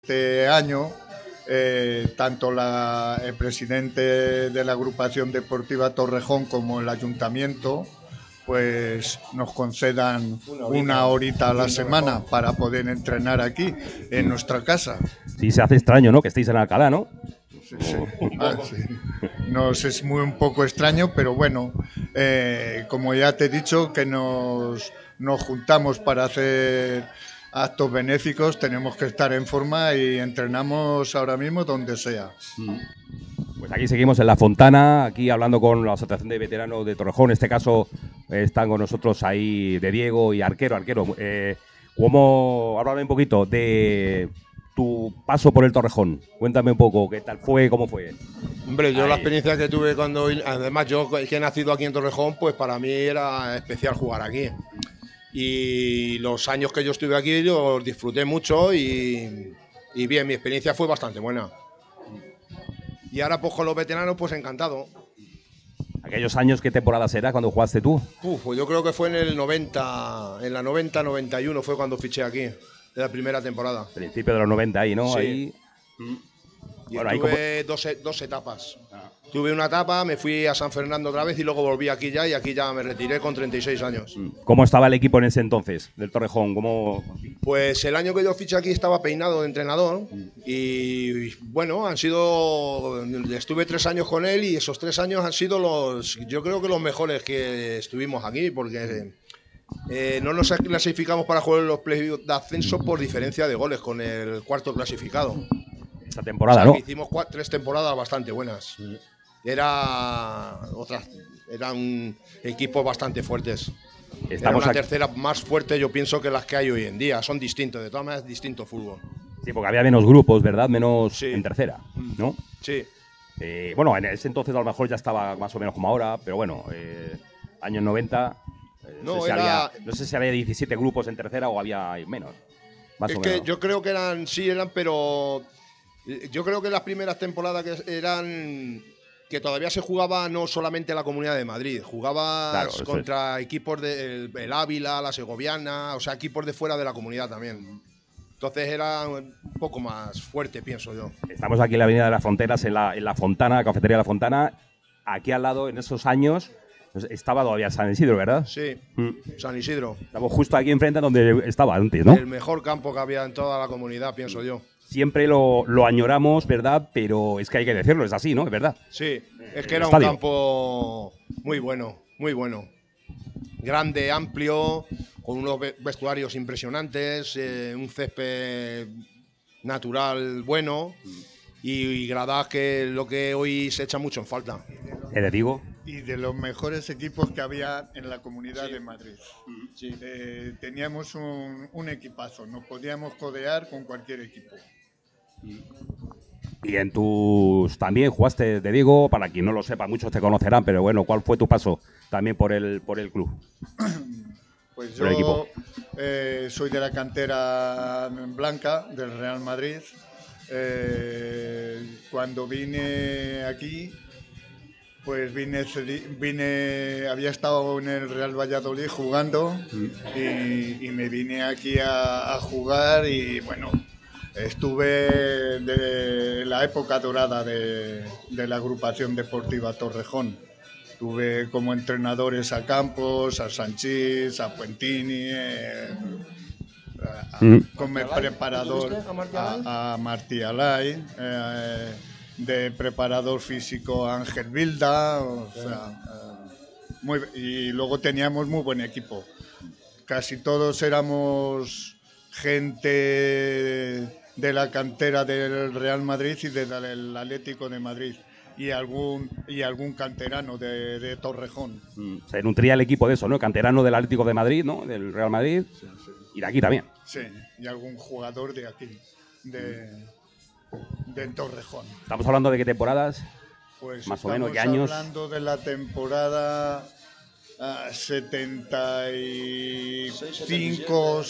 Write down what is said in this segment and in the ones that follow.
Este año, tanto el presidente de la agrupación deportiva Torrejón como el ayuntamiento pues nos concedan una horita a la semana para poder entrenar aquí en nuestra casa. Sí, se hace extraño, ¿no? Que estéis en Alcalá, ¿no? Sí, sí. Sí. Nos es un poco extraño, pero bueno, como ya te he dicho, que nos juntamos para hacer actos benéficos, tenemos que estar en forma y entrenamos ahora mismo donde sea. Pues aquí seguimos en La Fontana, aquí hablando con la Asociación de Veteranos de Torrejón. En este caso están con nosotros ahí de Diego y Arquero. Háblame un poquito de tu paso por el Torrejón. Cuéntame un poco, ¿qué tal fue, cómo fue? Hombre, yo la experiencia que tuve además yo que he nacido aquí en Torrejón, pues para mí era especial jugar aquí. Y los años que yo estuve aquí los disfruté mucho y bien, mi experiencia fue bastante buena. Y ahora pues con los veteranos, pues encantado. ¿Aquellos años qué temporadas era cuando jugaste tú? Pues yo creo que fue en el 90, en la 90-91 fue cuando fiché aquí, de la primera temporada. Principio de los 90 ahí, ¿no? Sí. Ahí... Y bueno, tuve dos etapas. Tuve una etapa, me fui a San Fernando otra vez y luego volví aquí ya, y aquí ya me retiré con 36 años. ¿Cómo estaba el equipo en ese entonces, del Torrejón? Pues el año que yo fiché aquí estaba peinado de entrenador y bueno, estuve 3 años con él y esos 3 años han sido yo creo que los mejores que estuvimos aquí, porque no nos clasificamos para jugar en los playoffs de ascenso por diferencia de goles con el cuarto clasificado. Esta temporada, ¿no? Hicimos 3 temporadas bastante buenas. Eran equipos bastante fuertes. Era una tercera más fuerte, yo pienso, que las que hay hoy en día. Son distintos, de todas maneras, distinto fútbol. Sí, porque había menos grupos, ¿verdad? Menos sí. En tercera, ¿no? Sí. Bueno, en ese entonces a lo mejor ya estaba más o menos como ahora, pero bueno, años 90. No sé si había 17 grupos en tercera o había menos. Es que yo creo que eran, pero yo creo que las primeras temporadas que todavía se jugaba no solamente en la Comunidad de Madrid, jugabas contra equipos del Ávila, la Segoviana, o sea, equipos de fuera de la comunidad también. Entonces era un poco más fuerte, pienso yo. Estamos aquí en la Avenida de las Fronteras, en la Fontana, Cafetería La Fontana. Aquí al lado, en esos años, estaba todavía San Isidro, ¿verdad? Sí, San Isidro. Estamos justo aquí enfrente donde estaba antes, ¿no? El mejor campo que había en toda la comunidad, pienso yo. Siempre lo añoramos, ¿verdad? Pero es que hay que decirlo, es así, ¿no? Es verdad. Sí, es que era un campo muy bueno, muy bueno. Grande, amplio, con unos vestuarios impresionantes, un césped natural bueno y gradas, que es lo que hoy se echa mucho en falta. Te digo. Y de los mejores equipos que había en la Comunidad de Madrid. Sí. Teníamos un equipazo, nos podíamos codear con cualquier equipo. Y en tus también jugaste, te digo, para quien no lo sepa, muchos te conocerán, pero bueno, ¿cuál fue tu paso también por el club? Pues yo soy de la cantera blanca del Real Madrid. Cuando vine aquí, pues había estado en el Real Valladolid jugando y me vine aquí a jugar y bueno, estuve de la época dorada de la agrupación deportiva Torrejón. Tuve como entrenadores a Campos, a Sanchís, a Puentini, como preparador a Martí Alay, de preparador físico a Ángel Vilda, y luego teníamos muy buen equipo. Casi todos éramos gente de la cantera del Real Madrid y del Atlético de Madrid. Y algún canterano de Torrejón. Se nutría el equipo de eso, ¿no? Canterano del Atlético de Madrid, ¿no? Del Real Madrid. Sí. Y de aquí también. Sí, y algún jugador de aquí, de Torrejón. ¿Estamos hablando de qué temporadas? Pues más o menos, ¿qué años? Estamos hablando de la temporada 75,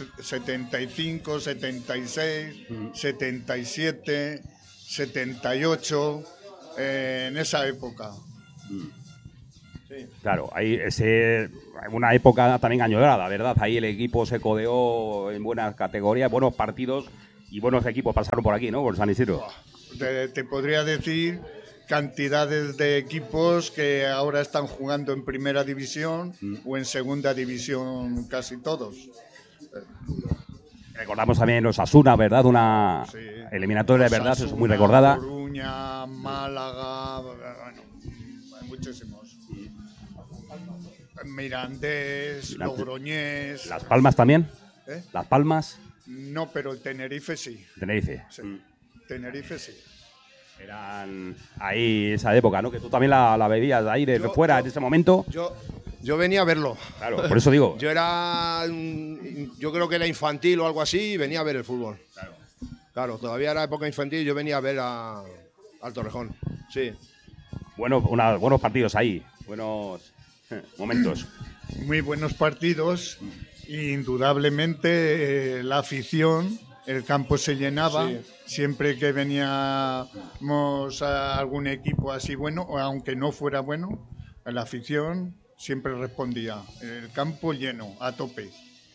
76, 77, 78, en esa época. Sí. Claro, ahí una época también añorada, ¿verdad? Ahí el equipo se codeó en buenas categorías, buenos partidos, Y buenos equipos pasaron por aquí, ¿no? Por San Isidro. Te podría decir cantidades de equipos que ahora están jugando en primera división o en segunda división, casi todos. Recordamos también los Osasuna, ¿verdad? Una eliminatoria, de verdad, es muy recordada. Coruña, Málaga, bueno, hay muchísimos. Mirandés, Logroñés. ¿Las Palmas también? ¿Eh? ¿Las Palmas? No, pero el Tenerife sí. Tenerife. Sí. Tenerife sí. Eran ahí esa época, ¿no? Que tú también la veías ahí de fuera en ese momento. Yo venía a verlo. Claro, por eso digo. Yo creo que era infantil o algo así y venía a ver el fútbol. Claro, todavía era época infantil y yo venía a ver al Torrejón. Sí. Buenos partidos ahí, buenos momentos. Muy buenos partidos. Indudablemente la afición, el campo se llenaba. Sí. Siempre que veníamos a algún equipo así bueno, o aunque no fuera bueno, la afición siempre respondía. El campo lleno, a tope.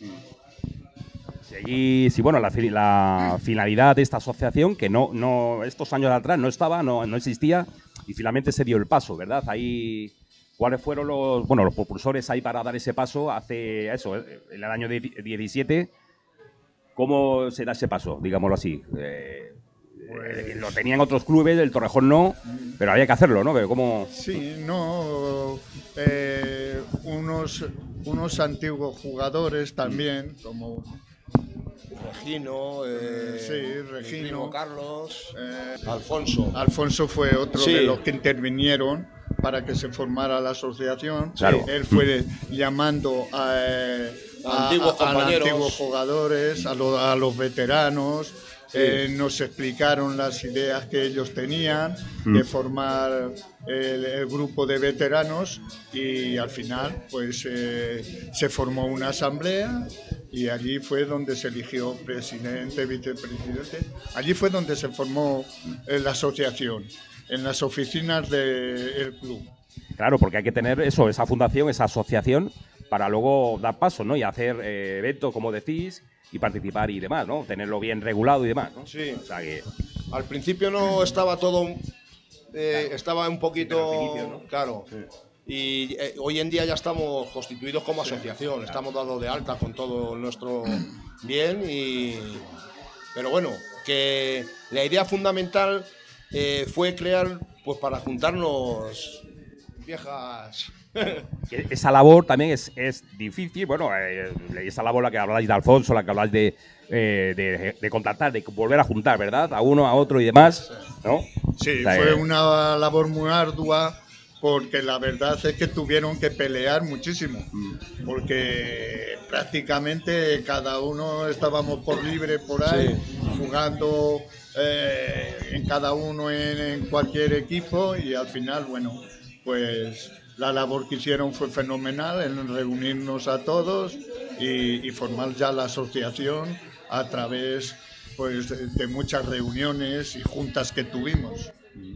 Sí, bueno, la finalidad de esta asociación, que no estos años atrás no estaba, no existía, y finalmente se dio el paso, ¿verdad? Ahí, ¿cuáles fueron los propulsores ahí para dar ese paso hace eso, en el año 17? ¿Cómo se da ese paso, digámoslo así? Lo tenían otros clubes, el Torrejón no, pero había que hacerlo, ¿no? ¿Cómo? Sí, no. Unos antiguos jugadores también, como Regino, Regino, Carlos, Alfonso. Alfonso fue otro de los que intervinieron para que se formara la asociación. Claro. Él fue llamando a antiguos jugadores, a los veteranos. Nos explicaron las ideas que ellos tenían de formar el grupo de veteranos y al final pues se formó una asamblea y allí fue donde se eligió presidente, vicepresidente. Allí fue donde se formó la asociación, en las oficinas del club. Claro, porque hay que tener eso, esa fundación, esa asociación, para luego dar paso, ¿no? Y hacer eventos, como decís, y participar y demás, ¿no? Tenerlo bien regulado y demás, ¿no? Sí. O sea que al principio no estaba todo, estaba un poquito, ¿no? Claro. Sí. Y hoy en día ya estamos constituidos como asociación, estamos dados de alta con todo nuestro bien pero bueno, que la idea fundamental fue crear, pues para juntarnos viejas. Esa labor también es difícil, bueno, esa labor la que habláis de Alfonso, la que habláis de contratar, de volver a juntar, ¿verdad? A uno, a otro y demás, ¿no? Sí, fue una labor muy ardua porque la verdad es que tuvieron que pelear muchísimo, porque prácticamente cada uno estábamos por libre por ahí, jugando en cada uno en cualquier equipo y al final, bueno, pues la labor que hicieron fue fenomenal en reunirnos a todos y formar ya la asociación a través pues de muchas reuniones y juntas que tuvimos.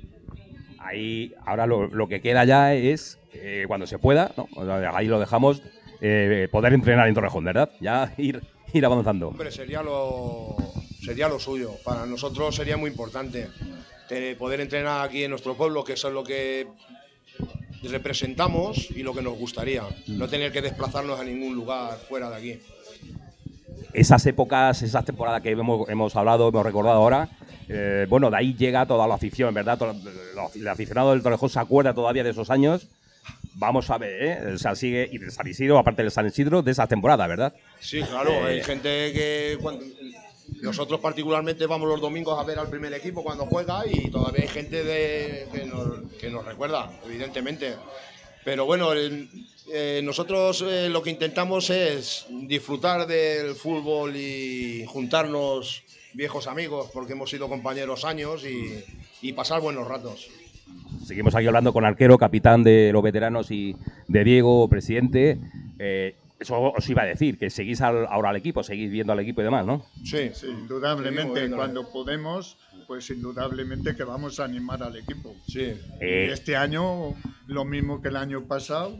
Ahí ahora lo que queda ya es, cuando se pueda, ¿no? Ahí lo dejamos, poder entrenar en Torrejón, ¿verdad? Ya ir avanzando. Hombre, sería lo suyo. Para nosotros sería muy importante poder entrenar aquí en nuestro pueblo, que eso es lo que representamos y lo que nos gustaría. No tener que desplazarnos a ningún lugar fuera de aquí. Esas épocas, esas temporadas que hemos hablado, hemos recordado ahora, bueno, de ahí llega toda la afición, ¿verdad? El aficionado del Torrejón se acuerda todavía de esos años. Vamos a ver, o sea, sigue, y de San Isidro, aparte del San Isidro, de esas temporadas, ¿verdad? Sí, claro, hay gente que nosotros particularmente vamos los domingos a ver al primer equipo cuando juega y todavía hay gente que nos recuerda, evidentemente. Pero bueno, nosotros lo que intentamos es disfrutar del fútbol y juntarnos viejos amigos, porque hemos sido compañeros años y pasar buenos ratos. Seguimos aquí hablando con Arquero, capitán de los veteranos, y de Diego, presidente. eso os iba a decir, que seguís ahora al equipo, seguís viendo al equipo y demás, ¿no? Sí, Sí, indudablemente, cuando podemos, pues indudablemente que vamos a animar al equipo. sí. Y este año, lo mismo que el año pasado,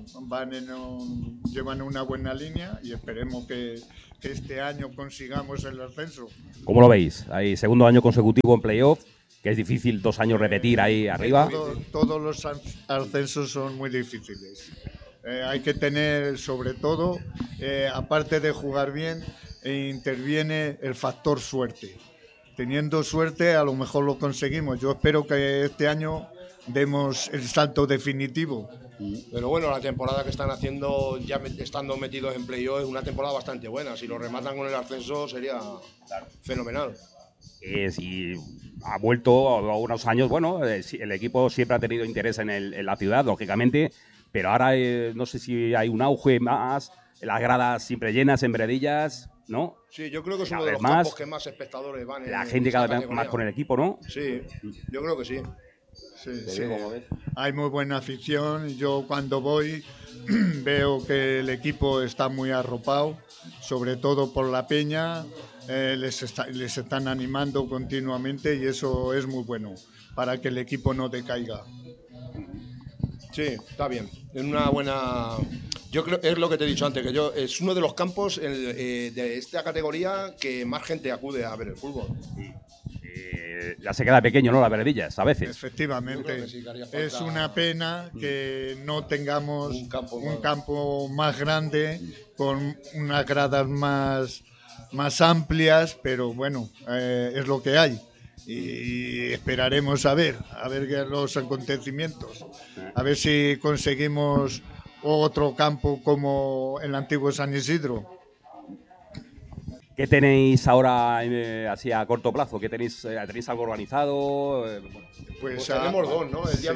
llevan una buena línea y esperemos que este año consigamos el ascenso. ¿Cómo lo veis? Hay segundo año consecutivo en playoff, que es difícil 2 años repetir ahí arriba. Todos los ascensos son muy difíciles. Hay que tener, sobre todo, aparte de jugar bien, interviene el factor suerte. Teniendo suerte, a lo mejor lo conseguimos. Yo espero que este año demos el salto definitivo. Pero bueno, la temporada que están haciendo, ya estando metidos en playoff, es una temporada bastante buena. Si lo rematan con el ascenso sería fenomenal. Si ha vuelto a unos años, bueno, el equipo siempre ha tenido interés en la ciudad, lógicamente, pero ahora no sé si hay un auge más, las gradas siempre llenas en Veredillas, ¿no? Sí, yo creo que es Cada uno de vez los más, campos que más espectadores van en la gente esta cada vez categoría. más con el equipo, ¿no? Sí, yo creo que sí. Sí, sí. Hay muy buena afición. Yo cuando voy veo que el equipo está muy arropado, sobre todo por la peña. Les están animando continuamente y eso es muy bueno para que el equipo no decaiga. Sí, está bien. Es una buena. Yo creo, es lo que te he dicho antes, que es uno de los campos de esta categoría que más gente acude a ver el fútbol. Ya se queda pequeño, ¿no? Las Veredillas, a veces. Efectivamente. Sí, Es una pena que no tengamos un campo más grande, con unas gradas más amplias, pero bueno, es lo que hay. Y esperaremos a ver los acontecimientos, a ver si conseguimos otro campo como el antiguo San Isidro. ¿Qué tenéis ahora así a corto plazo? ¿Qué tenéis algo organizado? Pues tenemos dos, ¿no? El día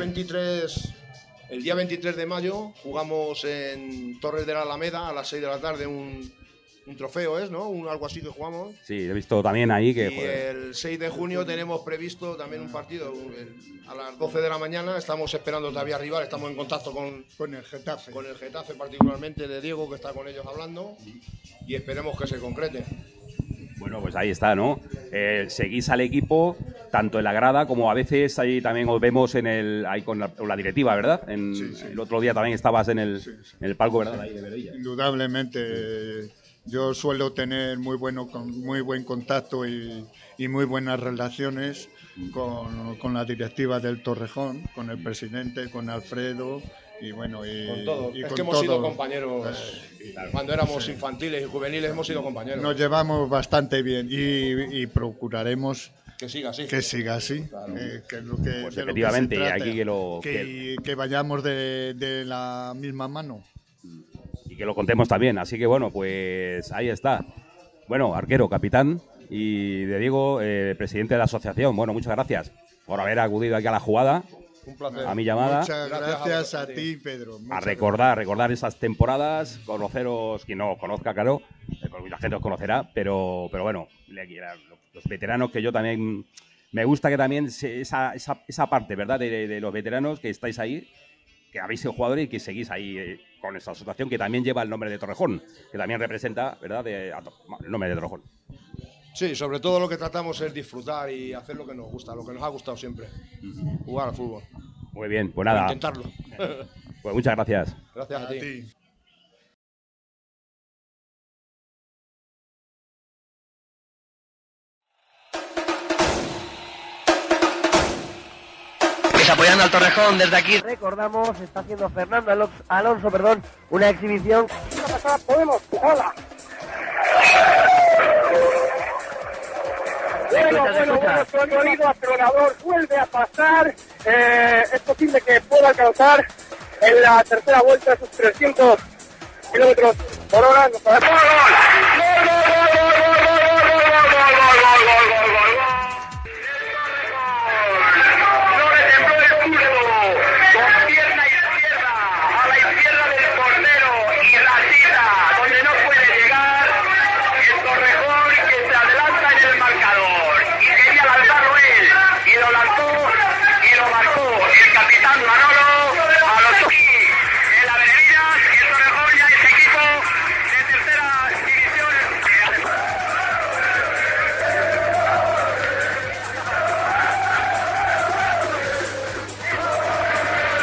23 de mayo jugamos en Torres de la Alameda a las 6 de la tarde un trofeo, ¿no? Algo así que jugamos. Sí, he visto también ahí que... Y el 6 de junio tenemos previsto también un partido a las 12 de la mañana. Estamos esperando todavía rival, estamos en contacto con el Getafe. Con el Getafe, particularmente de Diego, que está con ellos hablando. Y esperemos que se concrete. Bueno, pues ahí está, ¿no? Seguís al equipo, tanto en la grada como a veces ahí también os vemos ahí con la directiva, ¿verdad? Sí, sí. El otro día también estabas en el palco, ¿verdad? Sí. Ahí de Veredillas. Indudablemente. Yo suelo tener muy buen contacto y muy buenas relaciones con la directiva del Torrejón, con el presidente, con Alfredo y bueno, con todos. Es con que hemos sido compañeros cuando éramos infantiles y juveniles, hemos sido compañeros. Nos llevamos bastante bien y procuraremos que siga así. Que siga así. Claro. Que es lo que, pues de efectivamente, lo que se trata, aquí que vayamos de la misma mano. Y que lo contemos también. Así que bueno, pues ahí está. Bueno, arquero, capitán, y de Diego, presidente de la asociación. Bueno, muchas gracias por haber acudido aquí a la jugada. Un placer. A mi llamada. Muchas gracias a ti, Pedro. A recordar esas temporadas, conoceros, quien no os conozca, claro, mucha gente os conocerá, pero bueno, los veteranos, que yo también me gusta que también esa parte, ¿verdad?, de los veteranos que estáis ahí, que habéis sido jugadores y que seguís ahí con esta asociación que también lleva el nombre de Torrejón, que también representa, ¿verdad?, el nombre de Torrejón. Sí, sobre todo lo que tratamos es disfrutar y hacer lo que nos gusta, lo que nos ha gustado siempre, jugar al fútbol. Muy bien, pues nada. Intentarlo. Pues muchas gracias. Gracias a ti. Apoyando al Torrejón desde aquí. Recordamos, está haciendo Fernando Alonso, una exhibición. Podemos, hola. Bueno, sonido acelerador vuelve a pasar. Es posible que pueda alcanzar en la tercera vuelta esos 300 kilómetros por hora.